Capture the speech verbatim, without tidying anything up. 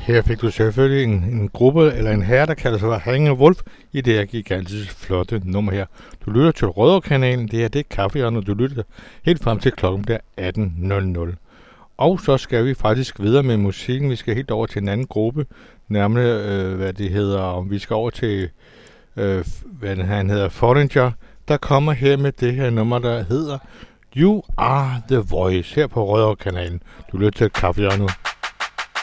Her fik du selvfølgelig en, en gruppe eller en herre, der kalder sig Hanging Wolf, i det her gigantisk flotte nummer her. Du lytter til Rødovre-kanalen. Det her det er Kaffehjørnet, du lytter helt frem til klokken bliver atten nul nul. Og så skal vi faktisk videre med musikken. Vi skal helt over til en anden gruppe, nærmere øh, hvad det hedder. Vi skal over til, øh, hvad han hedder, Foreigner, der kommer her med det her nummer, der hedder You Are The Voice, her på Rødovre-kanalen. Du lytter til Kaffehjørnet.